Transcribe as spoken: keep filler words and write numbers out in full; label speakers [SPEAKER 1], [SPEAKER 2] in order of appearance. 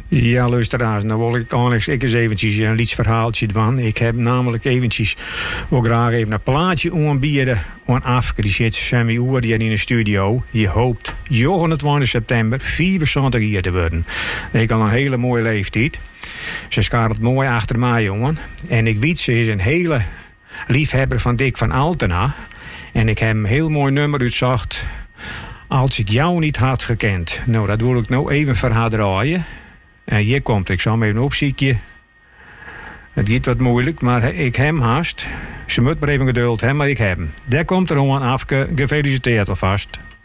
[SPEAKER 1] Ja, luisteraars, nou wil ik eigenlijk ik eens eventjes een liedverhaaltje doen. Ik heb namelijk eventjes, wil graag even een plaatje aanbieden aan Afke. Die zit Sammy Oer hier in de studio. Je hoopt eenentwintig september vierentwintig jaar te worden. Ik al een hele mooie leeftijd. Ze schaart het mooi achter mij, jongen. En ik weet, ze is een hele liefhebber van Dick van Altena. En ik heb een heel mooi nummer uitzocht. Als ik jou niet had gekend. Nou, dat wil ik nou even voor haar draaien. En hier komt, ik zal hem even opzieken. Het gaat wat moeilijk, maar ik heb hem haast. Ze moet maar even geduld hebben, maar ik heb hem. Daar komt er gewoon Afke. Gefeliciteerd alvast.